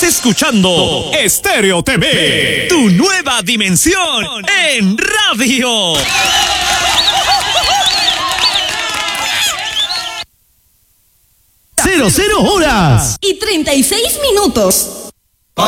escuchando Estéreo TV, tu nueva dimensión en radio. ¡00 horas! Y 36 minutos.